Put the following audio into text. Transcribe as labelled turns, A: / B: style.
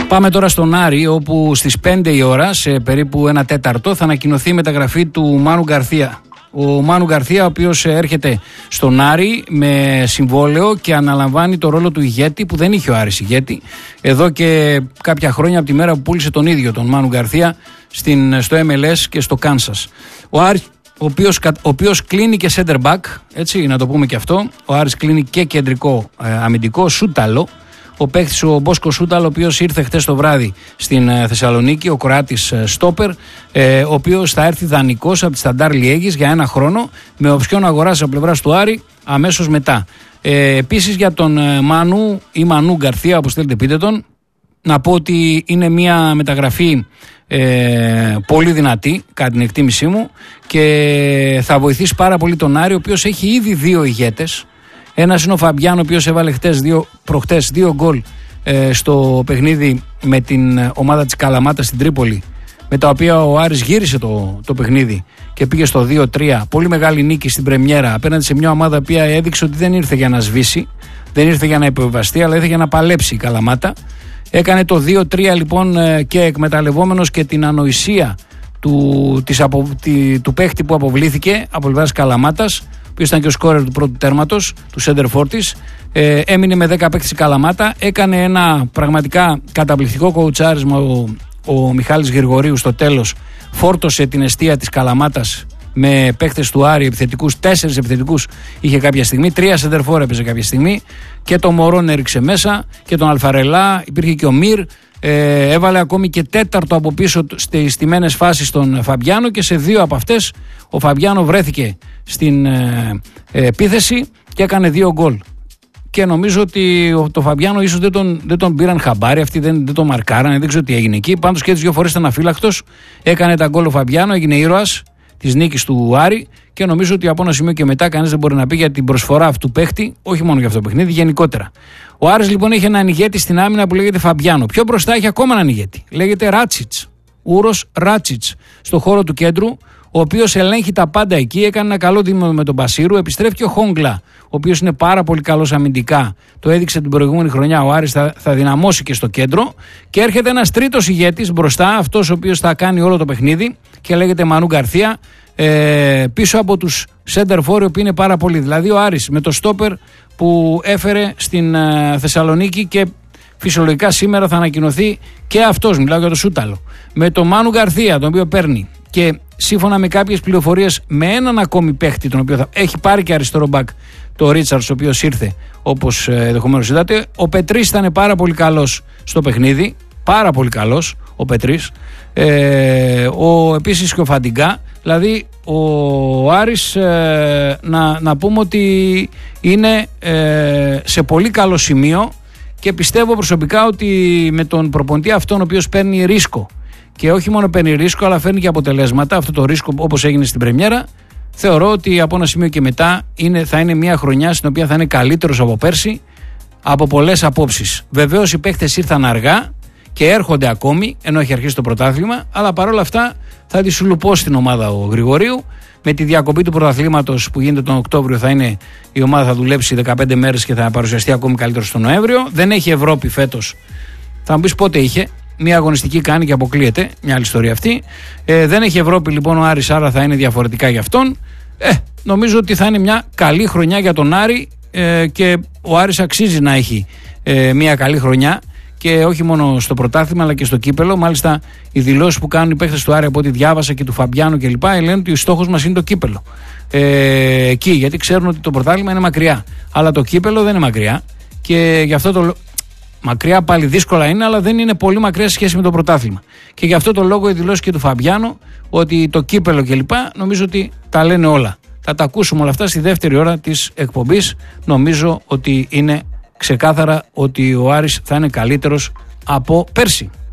A: Πάμε τώρα στον Άρη, όπου στις 5 η ώρα, σε περίπου ένα τέταρτο, θα ανακοινωθεί η μεταγραφή του Μάνου Γκαρθία. Ο Μάνου Γκαρθία, ο οποίος έρχεται στον Άρη με συμβόλαιο και αναλαμβάνει το ρόλο του ηγέτη, που δεν είχε ο Άρης ηγέτη εδώ και κάποια χρόνια, από τη μέρα που πούλησε τον ίδιο τον Μάνου Γκαρθία στο MLS και στο Κάνσας. Ο Άρης, ο οποίος κλείνει και center back, έτσι να το πούμε και αυτό. Ο Άρης κλείνει και κεντρικό αμυντικό, Σούταλο. Ο παίκτης ο Μπόσκο Σούταλο, ο οποίος ήρθε χτες το βράδυ στην Θεσσαλονίκη, ο Κροάτης στόπερ, ο οποίος θα έρθει δανεικός από τη Σταντάρ Λιέγης για ένα χρόνο, με οψιόν αγοράς από πλευράς του Άρη αμέσως μετά. Επίσης για τον Μάνου ή Μανού Γκαρθία, όπως θέλετε πείτε τον, να πω ότι είναι μια μεταγραφή πολύ δυνατή κατά την εκτίμησή μου και θα βοηθήσει πάρα πολύ τον Άρη, ο οποίος έχει ήδη δύο ηγέτες. Ένας είναι ο Φαμπιάνο, ο οποίος έβαλε προχτές 2 γκολ στο παιχνίδι με την ομάδα της Καλαμάτα στην Τρίπολη, με τα οποία ο Άρης γύρισε το παιχνίδι και πήγε στο 2-3. Πολύ μεγάλη νίκη στην πρεμιέρα απέναντι σε μια ομάδα που έδειξε ότι δεν ήρθε για να σβήσει, δεν ήρθε για να υποβιβαστεί, αλλά ήρθε για να παλέψει η Καλαμάτα. Έκανε το 2-3 λοιπόν και εκμεταλλευόμενος και την ανοησία του παίχτη που αποβλήθηκε από πλευράς Καλαμάτας, που ήταν και ο σκόρερ του πρώτου τέρματος, του center for της. Έμεινε με 10 παίκτες η Καλαμάτα. Έκανε ένα πραγματικά καταπληκτικό κοουτσάρισμα ο Μιχάλης Γρηγορίου στο τέλος. Φόρτωσε την εστία της Καλαμάτας με παίκτες του Άρη επιθετικούς, 4 επιθετικούς είχε κάποια στιγμή, 3 center for έπαιζε κάποια στιγμή, και τον Μωρόν έριξε μέσα και τον Αλφαρελά, υπήρχε και ο Μυρ. Έβαλε ακόμη και τέταρτο από πίσω στις στημένες φάσεις τον Φαμπιάνο, και σε 2 από αυτές ο Φαμπιάνο βρέθηκε στην επίθεση και έκανε 2 γκολ. Και νομίζω ότι το Φαμπιάνο ίσως δεν τον πήραν χαμπάρι, αυτοί δεν τον μαρκάρανε, δεν ξέρω τι έγινε εκεί. Πάντως και τις 2 φορές ήταν αφύλακτος, έκανε τα γκολ ο Φαμπιάνο, έγινε ήρωας της νίκης του Άρη, και νομίζω ότι από ένα σημείο και μετά κανείς δεν μπορεί να πει για την προσφορά αυτού παίχτη, όχι μόνο για αυτό το παιχνίδι, γενικότερα. Ο Άρης λοιπόν έχει έναν ηγέτη στην άμυνα που λέγεται Φαμπιάνο. Πιο μπροστά έχει ακόμα έναν ηγέτη, λέγεται Ράτσιτς, Ούρος Ράτσιτς, στο χώρο του κέντρου, ο οποίος ελέγχει τα πάντα εκεί. Έκανε ένα καλό δίμηνο με τον Μπασίρου. Επιστρέφει και ο Χόγκλα, ο οποίος είναι πάρα πολύ καλός αμυντικά. Το έδειξε την προηγούμενη χρονιά. Ο Άρης θα δυναμώσει και στο κέντρο. Και έρχεται ένας τρίτος ηγέτης μπροστά, αυτός ο οποίος θα κάνει όλο το παιχνίδι, και λέγεται Μανού Γκαρθία, πίσω από τους center for, που είναι πάρα πολύ. Δηλαδή ο Άρης με το στόπερ που έφερε στην Θεσσαλονίκη, και φυσιολογικά σήμερα θα ανακοινωθεί και αυτός, μιλάω για το Σούταλο, με τον Μάνου Γκαρθία, τον οποίο παίρνει, και σύμφωνα με κάποιες πληροφορίες με έναν ακόμη παίχτη, τον οποίο έχει πάρει και αριστερό μπακ, το Ρίτσαρντς, ο οποίος ήρθε, όπως ενδεχομένως είδατε. Ο Πετρής ήταν πάρα πολύ καλός στο παιχνίδι, πάρα πολύ καλός ο Πετρής, επίσης και ο Φαντιγκά. Δηλαδή ο Άρης να πούμε ότι είναι σε πολύ καλό σημείο, και πιστεύω προσωπικά ότι με τον προπονητή αυτόν, ο οποίος παίρνει ρίσκο, και όχι μόνο παίρνει ρίσκο αλλά φέρνει και αποτελέσματα, αυτό το ρίσκο όπως έγινε στην πρεμιέρα, θεωρώ ότι από ένα σημείο και μετά θα είναι μια χρονιά στην οποία θα είναι καλύτερος από πέρσι από πολλές απόψεις. Βεβαίως οι παίχτες ήρθαν αργά και έρχονται ακόμη, ενώ έχει αρχίσει το πρωτάθλημα, αλλά παρόλα αυτά θα τη σουλουπώσει την ομάδα ο Γρηγορίου. Με τη διακοπή του πρωταθλήματος που γίνεται τον Οκτώβριο, η ομάδα θα δουλέψει 15 μέρες και θα παρουσιαστεί ακόμη καλύτερο στον Νοέμβριο. Δεν έχει Ευρώπη φέτος. Θα μου πεις πότε είχε. Μία αγωνιστική κάνει και αποκλείεται. Μια άλλη ιστορία αυτή. Δεν έχει Ευρώπη λοιπόν ο Άρης, άρα θα είναι διαφορετικά για αυτόν. Νομίζω ότι θα είναι μια καλή χρονιά για τον Άρη, και ο Άρης αξίζει να έχει μια καλή χρονιά, και όχι μόνο στο πρωτάθλημα αλλά και στο κύπελο. Μάλιστα, οι δηλώσεις που κάνουν οι παίχτες του Άρη, από ό,τι διάβασα, και του Φαμπιάνου κλπ., λένε ότι ο στόχος μας είναι το κύπελο. Εκεί, γιατί ξέρουν ότι το πρωτάθλημα είναι μακριά. Αλλά το κύπελο δεν είναι μακριά. Και γι' αυτό μακριά πάλι δύσκολα είναι, αλλά δεν είναι πολύ μακριά σε σχέση με το πρωτάθλημα. Και γι' αυτό το λόγο οι δηλώσεις και του Φαμπιάνου, ότι το κύπελο κλπ., νομίζω ότι τα λένε όλα. Θα τα ακούσουμε όλα αυτά στη δεύτερη ώρα της εκπομπής. Νομίζω ότι είναι ξεκάθαρα ότι ο Άρης θα είναι καλύτερος από πέρσι.